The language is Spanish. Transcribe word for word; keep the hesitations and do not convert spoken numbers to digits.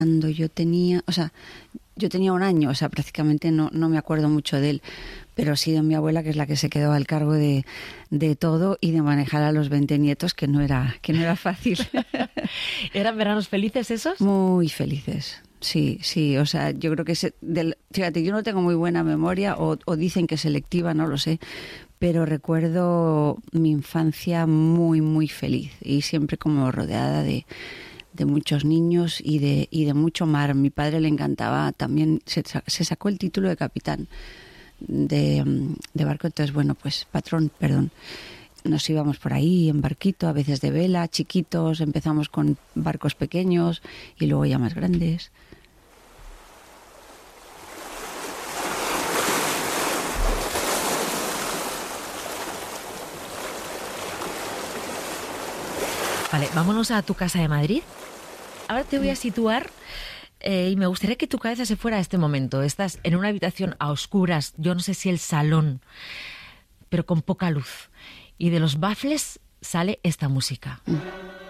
Cuando yo tenía, o sea, yo tenía un año, o sea, prácticamente no, no me acuerdo mucho de él, pero sí de mi abuela, que es la que se quedó al cargo de, de todo y de manejar a los veinte nietos, que no era, que no era fácil. ¿Eran veranos felices esos? Muy felices. Sí, sí, o sea, yo creo que... Se, del, fíjate, yo no tengo muy buena memoria, o, o dicen que selectiva, no lo sé, pero recuerdo mi infancia muy, muy feliz y siempre como rodeada de, de muchos niños y de, y de mucho mar. Mi padre le encantaba también, se, se sacó el título de capitán de, de barco, entonces, bueno, pues patrón, perdón. Nos íbamos por ahí en barquito, a veces de vela, chiquitos, empezamos con barcos pequeños y luego ya más grandes. Vale, vámonos a tu casa de Madrid. Ahora te voy a situar eh, y me gustaría que tu cabeza se fuera a este momento. Estás en una habitación a oscuras, yo no sé si el salón, pero con poca luz. Y de los bafles sale esta música. Mm.